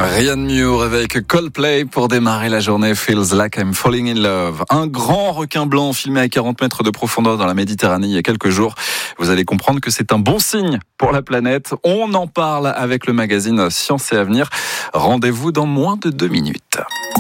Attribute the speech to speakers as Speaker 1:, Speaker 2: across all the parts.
Speaker 1: Rien de mieux avec Coldplay pour démarrer la journée. Feels like I'm falling in love. Un grand requin blanc filmé à 40 mètres de profondeur dans la Méditerranée il y a quelques jours. Vous allez comprendre que c'est un bon signe pour la planète. On en parle avec le magazine Science et Avenir. Rendez-vous dans moins de 2 minutes.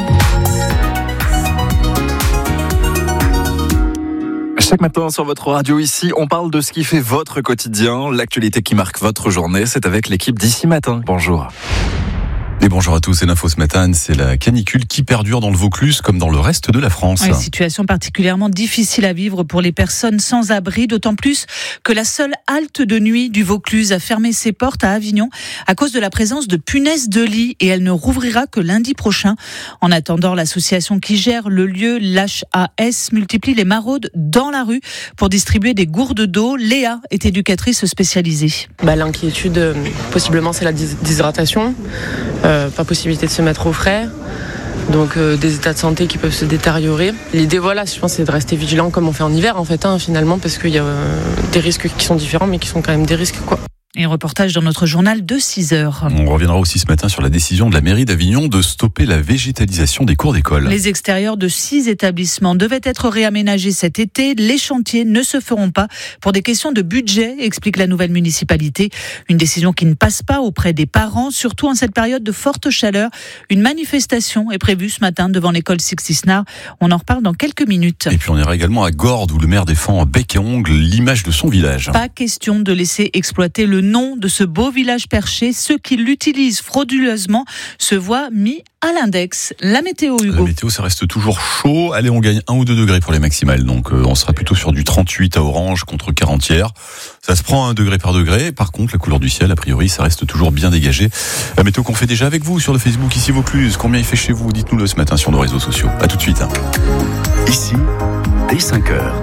Speaker 1: Chaque matin sur votre radio ici, on parle de ce qui fait votre quotidien, l'actualité qui marque votre journée. C'est avec l'équipe d'ici matin. Bonjour.
Speaker 2: Et bonjour à tous, et l'info ce matin, c'est la canicule qui perdure dans le Vaucluse comme dans le reste de la France.
Speaker 3: Une situation particulièrement difficile à vivre pour les personnes sans abri, d'autant plus que la seule halte de nuit du Vaucluse a fermé ses portes à Avignon à cause de la présence de punaises de lit et elle ne rouvrira que lundi prochain. En attendant, l'association qui gère le lieu, l'HAS, multiplie les maraudes dans la rue pour distribuer des gourdes d'eau. Léa est éducatrice spécialisée.
Speaker 4: L'inquiétude, possiblement, c'est la déshydratation. Pas possibilité de se mettre au frais, donc des états de santé qui peuvent se détériorer. L'idée, je pense, c'est de rester vigilant comme on fait en hiver, finalement, parce qu'il y a des risques qui sont différents, mais qui sont quand même des risques, quoi.
Speaker 3: Et un reportage dans notre journal de 6h.
Speaker 2: On reviendra aussi ce matin sur la décision de la mairie d'Avignon de stopper la végétalisation des cours d'école.
Speaker 3: Les extérieurs de 6 établissements devaient être réaménagés cet été. Les chantiers ne se feront pas pour des questions de budget, explique la nouvelle municipalité. Une décision qui ne passe pas auprès des parents, surtout en cette période de forte chaleur. Une manifestation est prévue ce matin devant l'école Sixty-Snare. On en reparle dans quelques minutes.
Speaker 2: Et puis on ira également à Gordes où le maire défend bec et ongle l'image de son village.
Speaker 3: Pas question de laisser exploiter le nom de ce beau village perché. Ceux qui l'utilisent frauduleusement se voient mis à l'index. La météo, Hugo.
Speaker 2: La météo, ça reste toujours chaud. Allez, on gagne 1 ou 2 degrés pour les maximales. Donc, on sera plutôt sur du 38 à Orange contre 40 hier. Ça se prend 1 degré par degré. Par contre, la couleur du ciel, a priori, ça reste toujours bien dégagé. La météo qu'on fait déjà avec vous sur le Facebook ici Vaucluse. Combien il fait chez vous? Dites-nous-le ce matin sur nos réseaux sociaux. À tout de suite.
Speaker 5: Ici, dès 5h.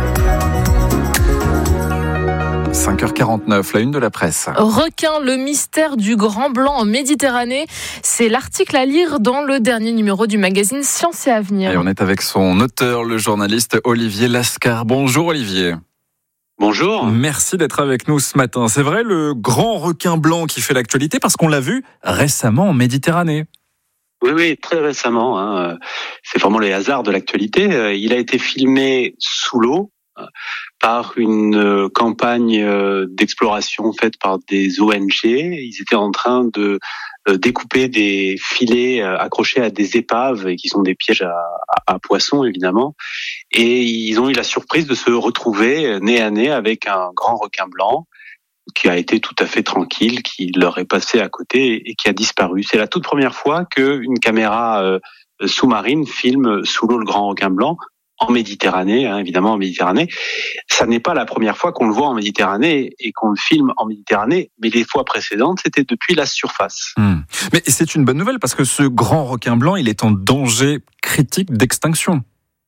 Speaker 1: 5h49, la une de la presse.
Speaker 6: Requin, le mystère du grand blanc en Méditerranée. C'est l'article à lire dans le dernier numéro du magazine Science et Avenir.
Speaker 1: Et on est avec son auteur, le journaliste Olivier Lascar. Bonjour Olivier.
Speaker 7: Bonjour.
Speaker 1: Merci d'être avec nous ce matin. C'est vrai, le grand requin blanc qui fait l'actualité parce qu'on l'a vu récemment en Méditerranée.
Speaker 7: Oui, très récemment. C'est vraiment les hasards de l'actualité. Il a été filmé sous l'eau par une campagne d'exploration faite par des ONG. Ils étaient en train de découper des filets accrochés à des épaves et qui sont des pièges à poissons évidemment. Et ils ont eu la surprise de se retrouver nez à nez avec un grand requin blanc qui a été tout à fait tranquille, qui leur est passé à côté et qui a disparu. C'est la toute première fois qu'une caméra sous-marine filme sous l'eau le grand requin blanc. En Méditerranée, évidemment en Méditerranée. Ça n'est pas la première fois qu'on le voit en Méditerranée et qu'on le filme en Méditerranée, mais les fois précédentes, c'était depuis la surface.
Speaker 1: Mais c'est une bonne nouvelle parce que ce grand requin blanc, il est en danger critique d'extinction.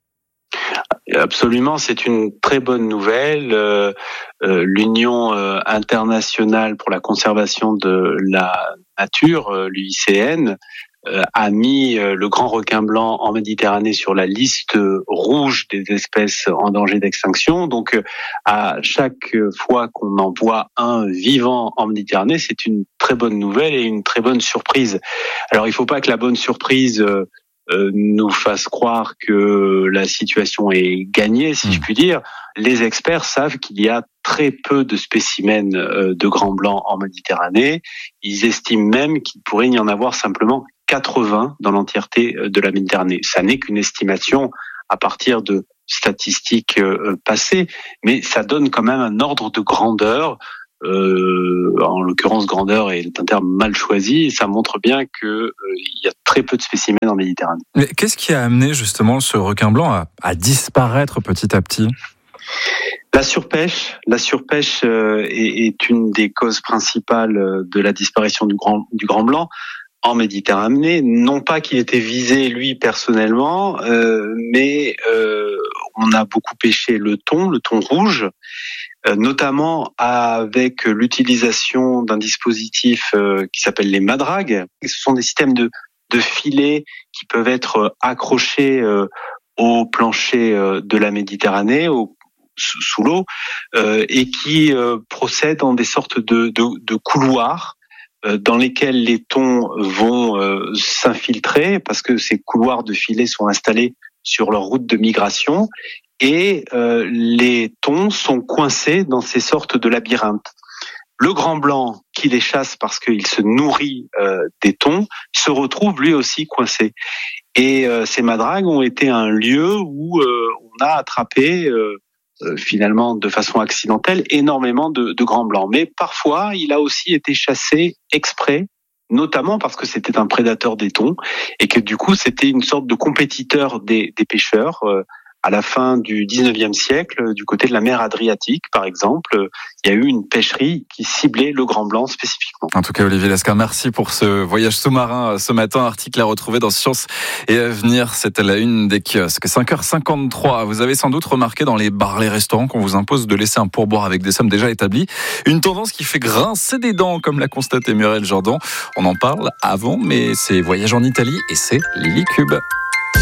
Speaker 7: Absolument, c'est une très bonne nouvelle. L'Union internationale pour la conservation de la nature, l'UICN, a mis le grand requin blanc en Méditerranée sur la liste rouge des espèces en danger d'extinction. Donc, à chaque fois qu'on en voit un vivant en Méditerranée, c'est une très bonne nouvelle et une très bonne surprise. Alors, il ne faut pas que la bonne surprise nous fasse croire que la situation est gagnée, si je puis dire. Les experts savent qu'il y a très peu de spécimens de grands blancs en Méditerranée. Ils estiment même qu'il pourrait y en avoir simplement 80 dans l'entièreté de la Méditerranée. Ça n'est qu'une estimation à partir de statistiques passées, mais ça donne quand même un ordre de grandeur. En l'occurrence, grandeur est un terme mal choisi, et ça montre bien qu'il y a très peu de spécimens en Méditerranée.
Speaker 1: Mais qu'est-ce qui a amené justement ce requin blanc à disparaître petit à petit ?
Speaker 7: La surpêche est une des causes principales de la disparition du grand blanc en Méditerranée. Non pas qu'il était visé lui personnellement, mais on a beaucoup pêché le thon rouge, notamment avec l'utilisation d'un dispositif qui s'appelle les madragues. Ce sont des systèmes de filets qui peuvent être accrochés au plancher de la Méditerranée, sous l'eau, et qui procèdent en des sortes de couloirs dans lesquels les thons vont s'infiltrer parce que ces couloirs de filets sont installés sur leur route de migration et les thons sont coincés dans ces sortes de labyrinthes. Le grand blanc qui les chasse parce qu'il se nourrit des thons se retrouve lui aussi coincé. Et ces madragues ont été un lieu où on a attrapé finalement de façon accidentelle énormément de grands blancs. Mais parfois, il a aussi été chassé exprès, notamment parce que c'était un prédateur des thons et que du coup, c'était une sorte de compétiteur des pêcheurs. À la fin du 19e siècle, du côté de la mer Adriatique, par exemple, il y a eu une pêcherie qui ciblait le grand blanc spécifiquement.
Speaker 1: En tout cas, Olivier Lescar, merci pour ce voyage sous-marin ce matin. Article à retrouver dans Science et Avenir. C'était la une des kiosques. 5h53. Vous avez sans doute remarqué dans les bars, les restaurants qu'on vous impose de laisser un pourboire avec des sommes déjà établies. Une tendance qui fait grincer des dents, comme l'a constaté Muriel Jordan. On en parle avant, mais c'est voyage en Italie et c'est Lily Cube.